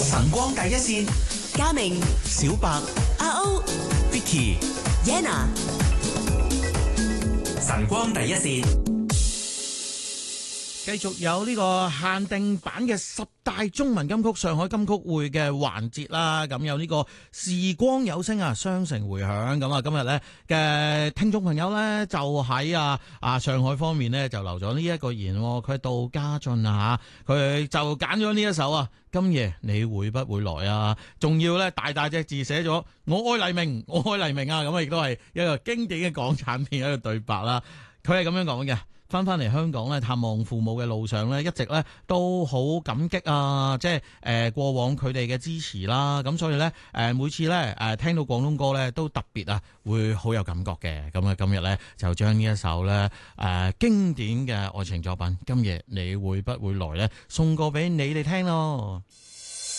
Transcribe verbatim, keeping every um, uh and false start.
晨光第一線， 嘉明、 小白、 阿歐、 Vicky， Yana， 晨光第一線。 繼續有呢個限定版嘅十大中文金曲上海金曲匯嘅環節啦，咁有呢個時光有聲啊，雙城回響。咁啊，今日咧嘅聽眾朋友咧就喺啊啊上海方面咧就留咗呢一個言，佢係杜家俊啊吓，佢就揀咗呢一首啊，今夜你會不會來啊？仲要咧大大隻字寫咗我愛黎明，我愛黎明啊！咁啊亦都係一個經典嘅港產片一個對白啦。佢係咁樣講嘅。翻翻嚟香港咧，探望父母嘅路上咧，一直咧都好感激啊！即係誒、呃、過往佢哋嘅支持啦，咁所以咧誒、呃、每次咧誒、呃、聽到廣東歌咧都特別啊，會好有感覺嘅。咁啊，今日咧就將呢一首咧誒、呃、經典嘅愛情作品《今夜你會不會來》咧送過俾你哋聽咯。